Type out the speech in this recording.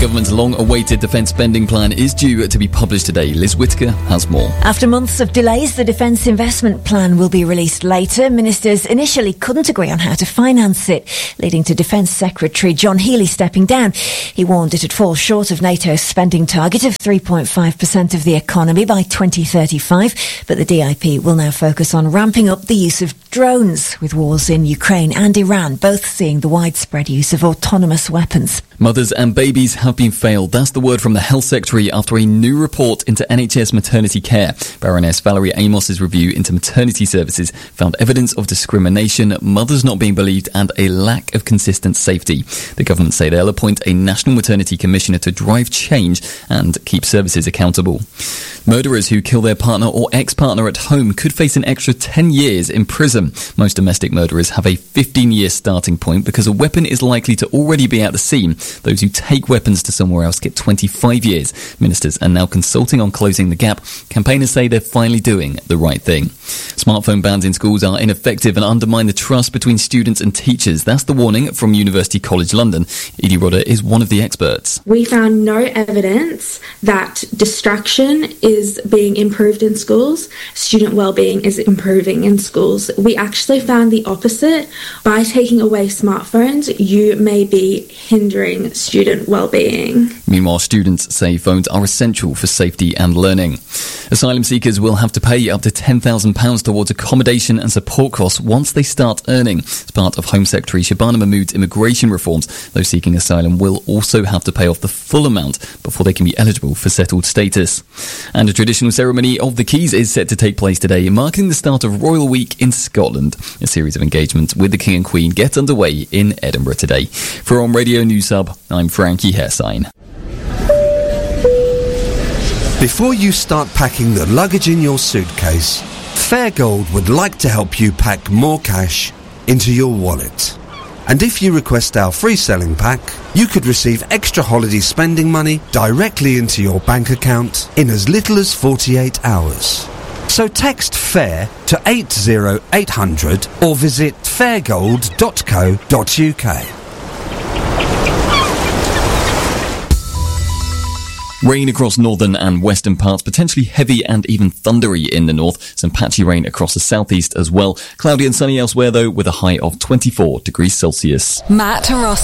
government's long-awaited defence spending plan is due to be published today. Liz Whittaker has more. After months of delays, the defence investment plan will be released later. Ministers initially couldn't agree on how to finance it, leading to Defence Secretary John Healey stepping down. He warned it'd fall short of NATO's spending target of 3.5% of the economy by 2035. But the DIP will now focus on ramping up the use of drones, with wars in Ukraine and Iran both seeing the widespread use of autonomous weapons. Mothers and babies have been failed. That's the word from the Health Secretary after a new report into NHS maternity care. Baroness Valerie Amos's review into maternity services found evidence of discrimination, mothers not being believed and a lack of consistent safety. The government say they'll appoint a National Maternity Commissioner to drive change and keep services accountable. Murderers who kill their partner or ex-partner at home could face an extra 10 years in prison. Most domestic murderers have a 15-year starting point because a weapon is likely to already be at the scene. Those who take weapons to somewhere else get 25 years. Ministers are now consulting on closing the gap. Campaigners say they're finally doing the right thing. Smartphone bans in schools are ineffective and undermine the trust between students and teachers. That's the warning from University College London. Edie Rodder is one of the experts. We found no evidence that distraction is being improved in schools. Student wellbeing is improving in schools. We actually found the opposite. By taking away smartphones, you may be hindering student well-being. Meanwhile, students say phones are essential for safety and learning. Asylum seekers will have to pay up to £10,000 towards accommodation and support costs once they start earning. As part of Home Secretary Shabana Mahmood's immigration reforms, those seeking asylum will also have to pay off the full amount before they can be eligible for settled status. And a traditional ceremony of the Keys is set to take place today, marking the start of Royal Week in Scotland. A series of engagements with the King and Queen get underway in Edinburgh today. For On Radio News Hub, I'm Frankie Hairsign. Before you start packing the luggage in your suitcase, Fairgold would like to help you pack more cash into your wallet. And if you request our free selling pack, you could receive extra holiday spending money directly into your bank account in as little as 48 hours. So text FAIR to 80800 or visit fairgold.co.uk. Rain across northern and western parts, potentially heavy and even thundery in the north. Some patchy rain across the southeast as well. Cloudy and sunny elsewhere though, with a high of 24 degrees Celsius. Matt Ross.